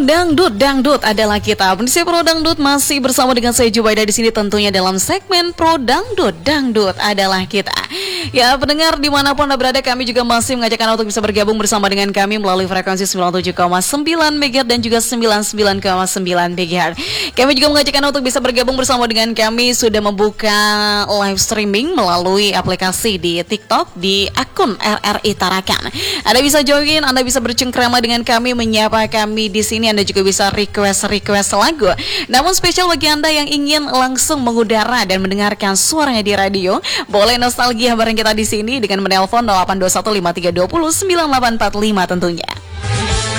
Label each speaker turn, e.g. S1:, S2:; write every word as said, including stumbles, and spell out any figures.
S1: Dangdut, Dangdut adalah kita. Pendengar Pro Dangdut masih bersama dengan saya Jubaida di sini tentunya dalam segmen Pro Dangdut, Dangdut adalah kita. Ya, pendengar dimanapun Anda berada, kami juga masih mengajak Anda untuk bisa bergabung bersama dengan kami melalui frekuensi sembilan puluh tujuh koma sembilan megahertz dan juga sembilan puluh sembilan koma sembilan megahertz. Kami juga mengajak Anda untuk bisa bergabung bersama dengan kami, sudah membuka live streaming melalui aplikasi di TikTok di akun R R I Tarakan. Anda bisa join, Anda bisa bercengkrama dengan kami, menyapa kami di sini. Anda juga bisa request-request lagu. Namun spesial bagi Anda yang ingin langsung mengudara dan mendengarkan suaranya di radio, boleh nostalgia bareng kita di sini dengan menelpon nol delapan dua satu lima tiga dua nol sembilan delapan empat lima tentunya.